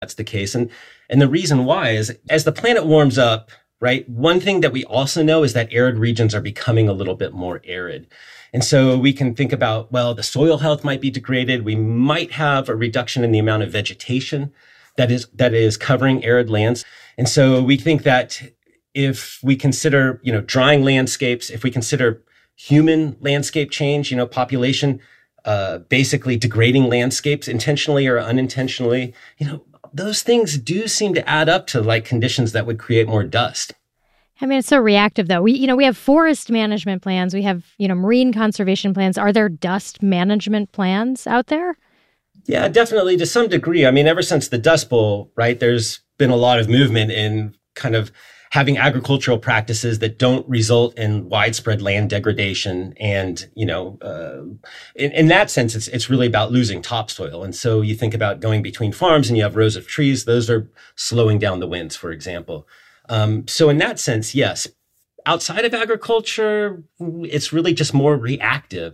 that's the case. And the reason why is as the planet warms up, right? One thing that we also know is that arid regions are becoming a little bit more arid. And so we can think about, well, the soil health might be degraded. We might have a reduction in the amount of vegetation that is covering arid lands. And so we think that if we consider, drying landscapes, if we consider human landscape change, population, basically degrading landscapes intentionally or unintentionally, those things do seem to add up to like conditions that would create more dust. I mean, it's so reactive, though. We have forest management plans. We have, marine conservation plans. Are there dust management plans out there? Yeah, definitely to some degree. I mean, ever since the Dust Bowl, right, there's been a lot of movement in kind of having agricultural practices that don't result in widespread land degradation. And, in that sense, it's really about losing topsoil. And so you think about going between farms and you have rows of trees. Those are slowing down the winds, for example. So in that sense, yes, outside of agriculture, it's really just more reactive,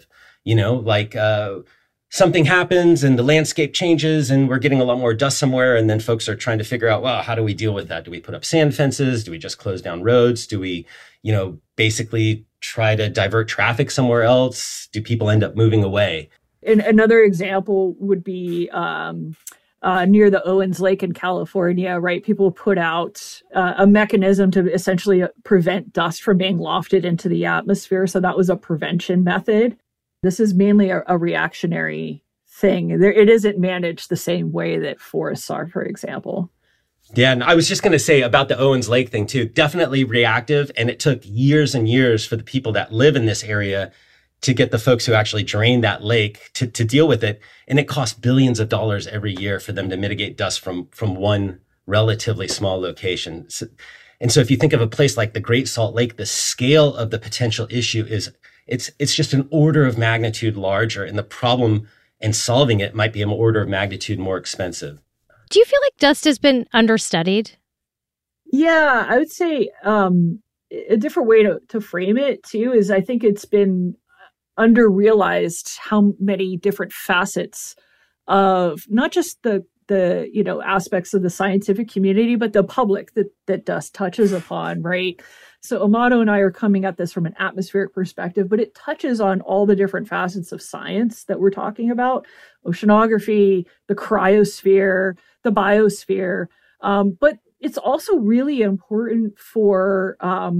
something happens and the landscape changes and we're getting a lot more dust somewhere. And then folks are trying to figure out, well, how do we deal with that? Do we put up sand fences? Do we just close down roads? Do we, basically try to divert traffic somewhere else? Do people end up moving away? And another example would be near the Owens Lake in California, right? People put out a mechanism to essentially prevent dust from being lofted into the atmosphere. So that was a prevention method. This is mainly a reactionary thing. It isn't managed the same way that forests are, for example. Yeah, and I was just going to say about the Owens Lake thing too, definitely reactive. And it took years and years for the people that live in this area to get the folks who actually drain that lake to deal with it. And it costs billions of dollars every year for them to mitigate dust from one relatively small location. And so if you think of a place like the Great Salt Lake, the scale of the potential issue is it's just an order of magnitude larger, and the problem in solving it might be an order of magnitude more expensive. Do you feel like dust has been understudied? Yeah, I would say a different way to frame it too is I think it's been under-realized how many different facets of not just the aspects of the scientific community, but the public that dust touches upon, right? So Amato and I are coming at this from an atmospheric perspective, but it touches on all the different facets of science that we're talking about: oceanography, the cryosphere, the biosphere. But it's also really important for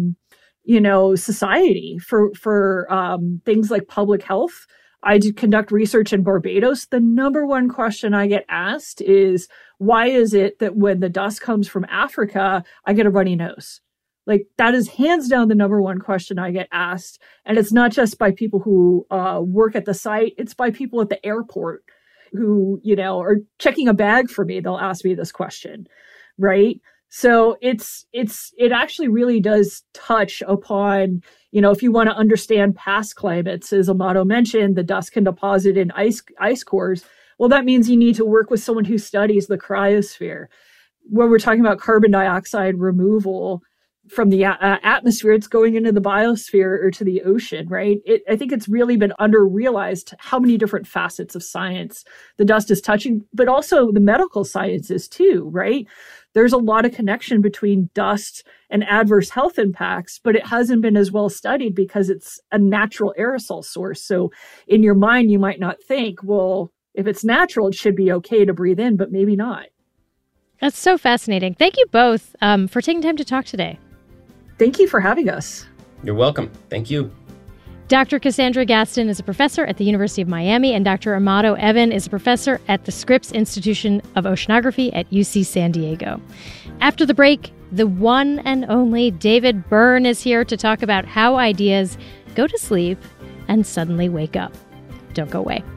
society, for things like public health. I do conduct research in Barbados. The number one question I get asked is, why is it that when the dust comes from Africa, I get a runny nose? Like, that is hands down the number one question I get asked. And it's not just by people who work at the site. It's by people at the airport who, are checking a bag for me. They'll ask me this question, right? So it actually really does touch upon, if you want to understand past climates, as Amato mentioned, the dust can deposit in ice cores. Well, that means you need to work with someone who studies the cryosphere. When we're talking about carbon dioxide removal from the atmosphere, it's going into the biosphere or to the ocean, right? I think it's really been under-realized how many different facets of science the dust is touching, but also the medical sciences too, right? There's a lot of connection between dust and adverse health impacts, but it hasn't been as well studied because it's a natural aerosol source. So in your mind, you might not think, well, if it's natural, it should be okay to breathe in, but maybe not. That's so fascinating. Thank you both for taking time to talk today. Thank you for having us. You're welcome. Thank you. Dr. Cassandra Gaston is a professor at the University of Miami, and Dr. Amato Evan is a professor at the Scripps Institution of Oceanography at UC San Diego. After the break, the one and only David Byrne is here to talk about how ideas go to sleep and suddenly wake up. Don't go away.